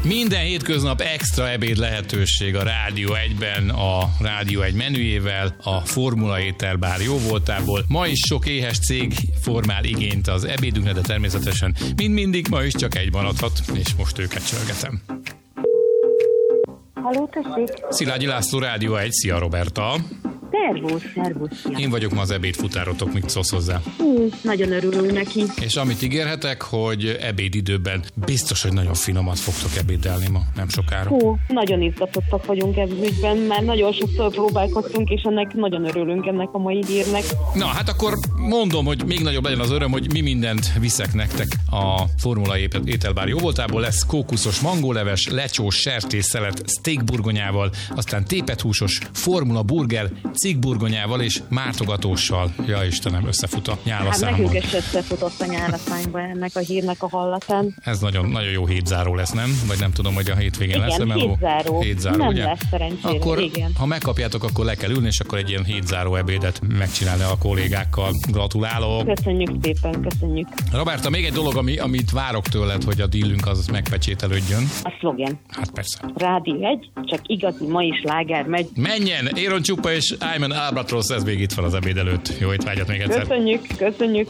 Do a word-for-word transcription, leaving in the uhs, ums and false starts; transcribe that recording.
Minden hétköznap extra ebéd lehetőség a Rádió egyben, a Rádió egy menüjével, a Formula Ételbár jóvoltából. Ma is sok éhes cég formál igényt az ebédünkre, de természetesen mind mindig ma is csak egy maradhat, és most őket csörgetem. Halló, tessék? Szilágyi László, Rádió egy, szia Roberta! Szervusz, szervusz, szia. Én vagyok ma az ebédfutárotok, mit szólsz hozzá? Hú, nagyon örülünk neki. És amit ígérhetek, hogy ebédidőben biztos, hogy nagyon finomat fogtok ebédelni ma, nem sokára. Hú, nagyon izgatottak vagyunk ebben ügyben, mert nagyon sokszor próbálkoztunk, és ennek nagyon örülünk ennek a mai hírnek. Na, hát akkor mondom, hogy még nagyobb legyen az öröm, hogy mi mindent viszek nektek a Formula Ételbár jóvoltából. Lesz kókuszos mangóleves, lecsós sertésszelet steakburgonyával, aztán tépethúsos formula burger, cikkburgonyával és mártogatóssal. Ja Istenem, összefut a nyálaszámon. Hát nekünk is összefutott a nyálaszányba ennek a hírnek a hallatán. Ez nagyon, nagyon jó hétzáró lesz, nem? Vagy nem tudom, hogy a hétvégén igen, lesz. Igen, hétzáró. hétzáró. Nem ugye? lesz szerencsére. Akkor, igen. ha megkapjátok, akkor le kell ülni, és akkor egy ilyen hétzáró ebédet megcsinálni a kollégákkal. Gratulálok! Köszönjük szépen, köszönjük. Roberta, még egy dolog, ami, amit várok tőled, hogy a dílünk az megpecsételődjön. A szlogen. Hát persze. Rádió egy, csak igazi mai sláger megy. Menjen! Éron Csupa és Ayman Albatross, ez még itt van az ebéd előtt. Jó étvágyat még egyszer. Köszönjük, köszönjük.